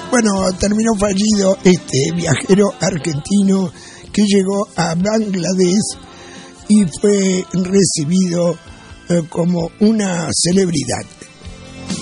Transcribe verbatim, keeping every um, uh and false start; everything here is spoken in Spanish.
Bueno, terminó fallido este viajero argentino que llegó a Bangladesh y fue recibido eh, como una celebridad.